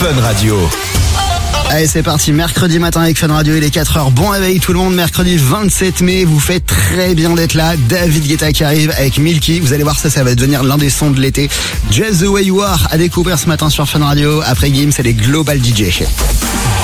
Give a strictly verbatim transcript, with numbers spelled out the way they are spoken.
Fun Radio. Allez, c'est parti, mercredi matin avec Fun Radio, il est quatre heures. Bon réveil tout le monde, mercredi vingt-sept mai, vous faites très bien d'être là. David Guetta qui arrive avec Milky, vous allez voir ça, ça va devenir l'un des sons de l'été. Just the Way You Are à découvrir ce matin sur Fun Radio. Après Game, c'est les Global D J.